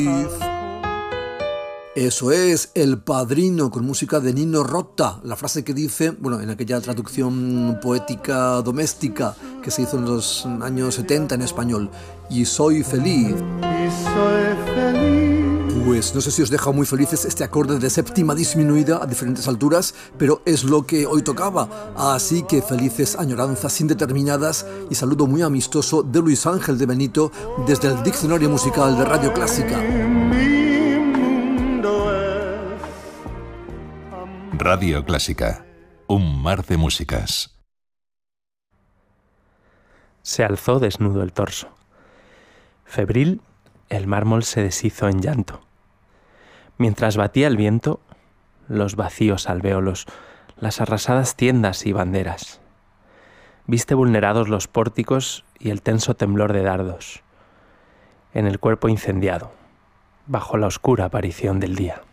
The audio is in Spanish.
Eso es El Padrino, con música de Nino Rota. La frase que dice, bueno, en aquella traducción poética doméstica que se hizo en los años 70 en español, y soy feliz. Pues no sé si os deja muy felices este acorde de séptima disminuida a diferentes alturas, pero es lo que hoy tocaba. Así que felices añoranzas indeterminadas y saludo muy amistoso de Luis Ángel de Benito desde el Diccionario Musical de Radio Clásica. Radio Clásica, un mar de músicas. Se alzó desnudo el torso. Febril, el mármol se deshizo en llanto. Mientras batía el viento, los vacíos alvéolos, las arrasadas tiendas y banderas. Viste vulnerados los pórticos y el tenso temblor de dardos. En el cuerpo incendiado, bajo la oscura aparición del día.